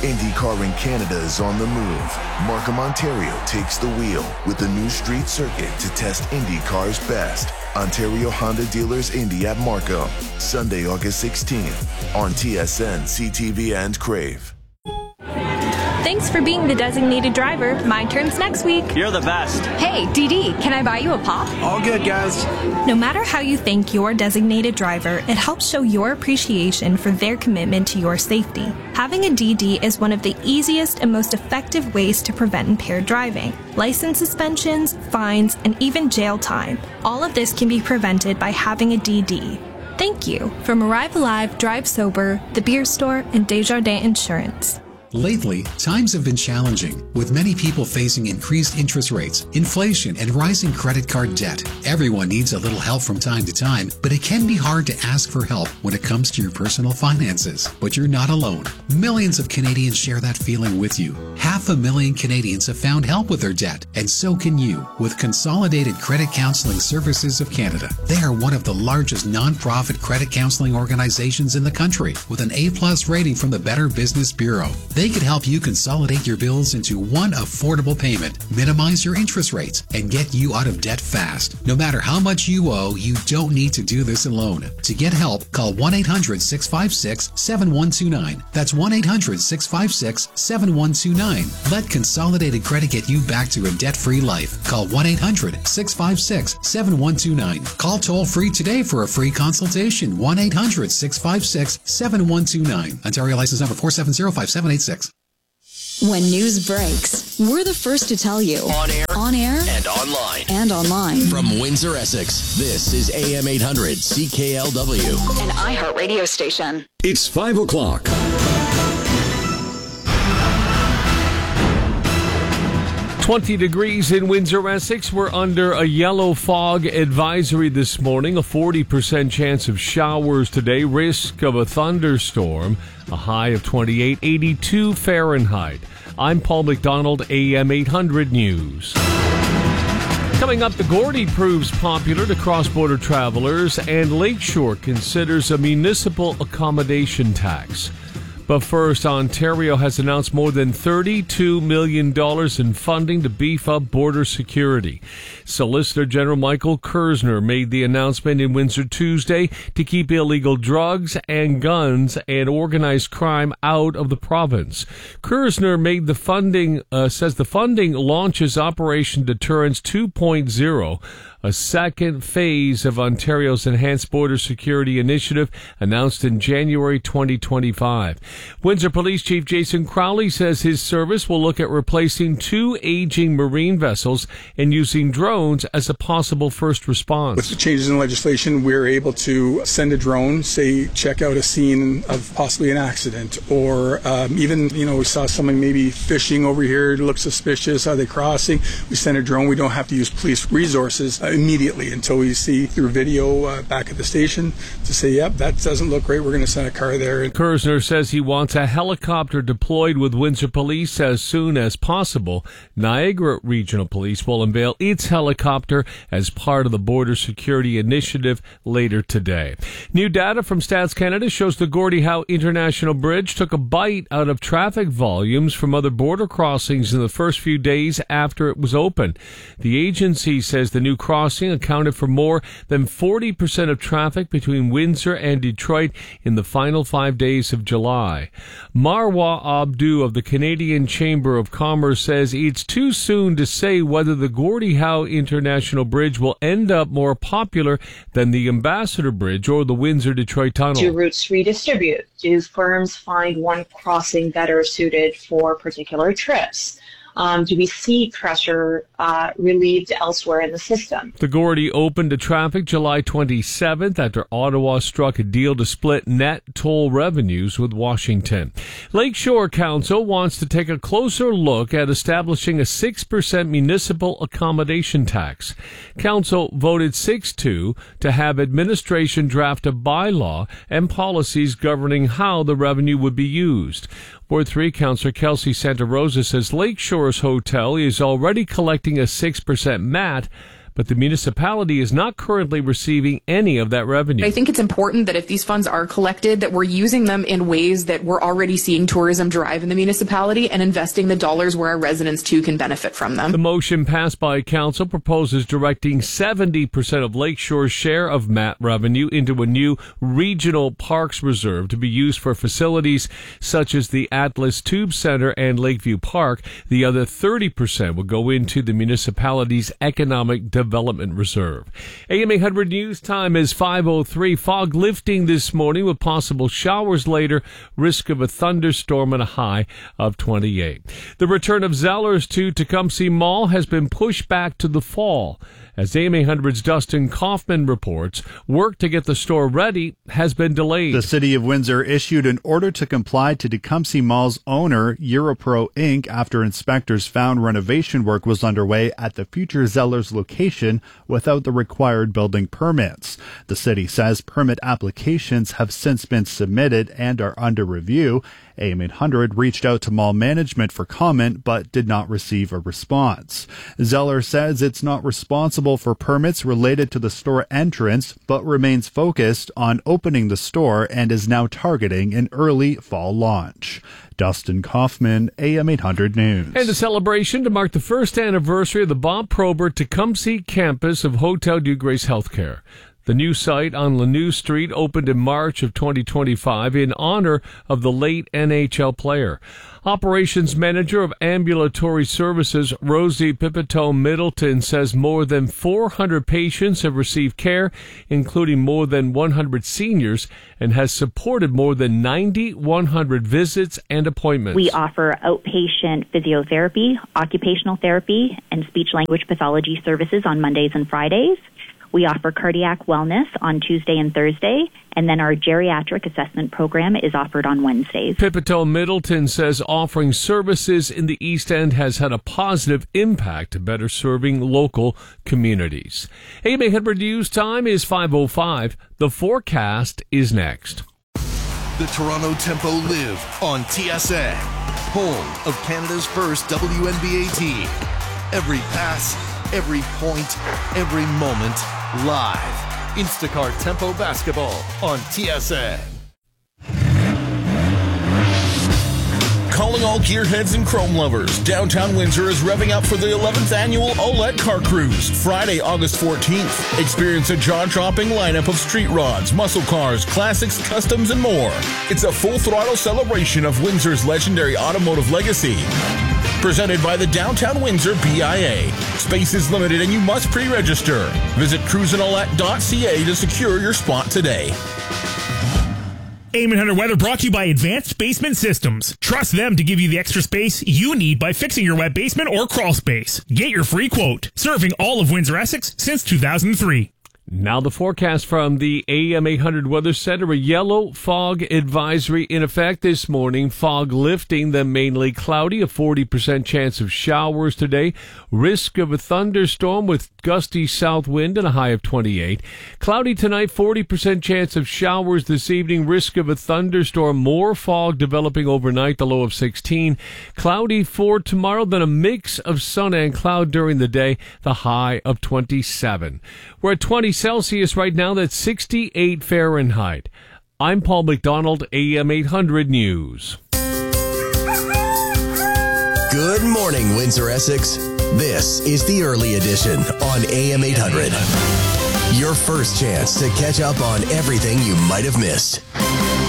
IndyCar in Canada is on the move. Markham, Ontario takes the wheel with the new street circuit to test IndyCar's best. Ontario Honda Dealers Indy at Markham, Sunday, August 16th on TSN, CTV, and Crave. Thanks for being the designated driver. My turn's next week. You're the best. Hey, DD, can I buy you a pop? All good, guys. No matter how you thank your designated driver, it helps show your appreciation for their commitment to your safety. Having a DD is one of the easiest and most effective ways to prevent impaired driving. License suspensions, fines, and even jail time. All of this can be prevented by having a DD. Thank you. From Arrive Alive, Drive Sober, The Beer Store, and Desjardins Insurance. Lately, times have been challenging, with many people facing increased interest rates, inflation, and rising credit card debt. Everyone needs a little help from time to time, but it can be hard to ask for help when it comes to your personal finances. But you're not alone. Millions of Canadians share that feeling with you. 500,000 Canadians have found help with their debt, and so can you with Consolidated Credit Counseling Services of Canada. They are one of the largest non-profit credit counseling organizations in the country, with an A+ rating from the Better Business Bureau. They could help you consolidate your bills into one affordable payment, minimize your interest rates, and get you out of debt fast. No matter how much you owe, you don't need to do this alone. To get help, call 1-800-656-7129. That's 1-800-656-7129. Let Consolidated Credit get you back to a debt-free life. Call 1-800-656-7129. Call toll-free today for a free consultation. 1-800-656-7129. Ontario license number 4705786. When news breaks, we're the first to tell you. On air, and online. From Windsor, Essex, this is AM 800 CKLW. An iHeart radio station. It's 5 o'clock. "20 degrees in Windsor, Essex. We're under a yellow fog advisory this morning. A 40% chance of showers today. Risk of a thunderstorm. A high of 28, 82 Fahrenheit. I'm Paul McDonald, AM 800 News. Coming up, the Gordy proves popular to cross-border travelers, and Lakeshore considers a municipal accommodation tax. But first, Ontario has announced more than $32 million in funding to beef up border security. Solicitor General Michael Kersner made the announcement in Windsor Tuesday to keep illegal drugs and guns and organized crime out of the province. Kersner made the funding, says the funding launches Operation Deterrence 2.0, a second phase of Ontario's Enhanced Border Security Initiative announced in January 2025. Windsor Police Chief Jason Crowley says his service will look at replacing 2 aging marine vessels and using drones as a possible first response. With the changes in legislation, we're able to send a drone, say, check out a scene of possibly an accident, or even, we saw someone maybe fishing over here, it looks suspicious, are they crossing? We send a drone. We don't have to use police resources immediately until we see through video back at the station to say, yep, that doesn't look right, we're going to send a car there. Kersner says he wants a helicopter deployed with Windsor Police as soon as possible. Niagara Regional Police will unveil its helicopter as part of the Border Security Initiative later today. New data from Stats Canada shows the Gordie Howe International Bridge took a bite out of traffic volumes from other border crossings in the first few days after it was open. The agency says the new crossing accounted for more than 40% of traffic between Windsor and Detroit in the final 5 days of July. Marwa Abdu of the Canadian Chamber of Commerce says it's too soon to say whether the Gordie Howe International Bridge will end up more popular than the Ambassador Bridge or the Windsor-Detroit Tunnel. Do routes redistribute? Do firms find one crossing better suited for particular trips? Do we see pressure relieved elsewhere in the system? The Gordie opened to traffic July 27th after Ottawa struck a deal to split net toll revenues with Washington. Lakeshore Council wants to take a closer look at establishing a 6% municipal accommodation tax. Council voted 6-2 to have administration draft a bylaw and policies governing how the revenue would be used. Ward 3 Councillor Kelsey Santa Rosa says Lakeshore's hotel is already collecting a 6% MAT, but the municipality is not currently receiving any of that revenue. I think it's important that if these funds are collected, that we're using them in ways that we're already seeing tourism drive in the municipality and investing the dollars where our residents too can benefit from them. The motion passed by council proposes directing 70% of Lakeshore's share of MAT revenue into a new regional parks reserve to be used for facilities such as the Atlas Tube Center and Lakeview Park. The other 30% will go into the municipality's economic development reserve. AM 800 News time is 5:03. Fog lifting this morning with possible showers later. Risk of a thunderstorm and a high of 28. The return of Zellers to Tecumseh Mall has been pushed back to the fall. As AM 800's Dustin Kaufman reports, work to get the store ready has been delayed. The City of Windsor issued an order to comply to Tecumseh Mall's owner, Europro Inc., after inspectors found renovation work was underway at the future Zellers location without the required building permits. The city says permit applications have since been submitted and are under review. AM 800 reached out to mall management for comment but did not receive a response. Zeller says it's not responsible for permits related to the store entrance but remains focused on opening the store and is now targeting an early fall launch. Dustin Kaufman, AM 800 News. And a celebration to mark the first anniversary of the Bob Probert Tecumseh campus of Hotel Dieu Grace Healthcare. The new site on Laneau Street opened in March of 2025 in honor of the late NHL player. Operations Manager of Ambulatory Services, Rosie Pipitone Middleton, says more than 400 patients have received care, including more than 100 seniors, and has supported more than 9,100 visits and appointments. We offer outpatient physiotherapy, occupational therapy, and speech-language pathology services on Mondays and Fridays. We offer cardiac wellness on Tuesday and Thursday, and then our geriatric assessment program is offered on Wednesdays. Pipitone Middleton says offering services in the East End has had a positive impact to better serving local communities. AM 800 News time is 5:05. The forecast is next. The Toronto Tempo live on TSN, home of Canada's first WNBA team. Every pass, every point, every moment, live. Instacart Tempo Basketball on TSN. Calling all gearheads and chrome lovers, downtown Windsor is revving up for the 11th annual Olette Car Cruise, Friday, August 14th. Experience a jaw-dropping lineup of street rods, muscle cars, classics, customs, and more. It's a full-throttle celebration of Windsor's legendary automotive legacy. Presented by the Downtown Windsor BIA. Space is limited and you must pre-register. Visit cruiseandolette.ca to secure your spot today. AM 800 weather brought to you by Advanced Basement Systems. Trust them to give you the extra space you need by fixing your wet basement or crawl space. Get your free quote. Serving all of Windsor, Essex since 2003. Now the forecast from the AM 800 Weather Center. A yellow fog advisory in effect this morning. Fog lifting, then mainly cloudy. A 40% chance of showers today. Risk of a thunderstorm with gusty south wind and a high of 28. Cloudy tonight, 40% chance of showers this evening. Risk of a thunderstorm. More fog developing overnight, the low of 16. Cloudy for tomorrow, then a mix of sun and cloud during the day, the high of 27. We're at 20 Celsius right now. That's 68 Fahrenheit. I'm Paul McDonald, AM 800 News. Good morning, Windsor, Essex. This is the early edition on AM 800. Your first chance to catch up on everything you might have missed.